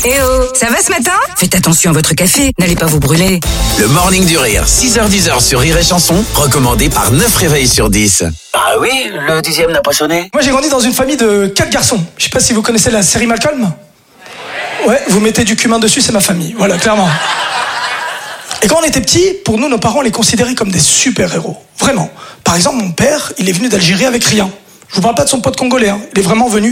Eh oh, ça va ce matin? Faites attention à votre café, n'allez pas vous brûler. Le Morning du Rire, 6h-10h sur Rire et Chanson, recommandé par 9 réveils sur 10. Ah oui, le 10e n'a pas sonné. Moi j'ai grandi dans une famille de 4 garçons. Je sais pas si vous connaissez la série Malcolm. Ouais, vous mettez du cumin dessus, c'est ma famille. Voilà, clairement. Et quand on était petits, pour nous, nos parents les considéraient comme des super-héros. Vraiment. Par exemple, mon père, il est venu d'Algérie avec rien. Je vous parle pas de son pote congolais, hein. Il est vraiment venu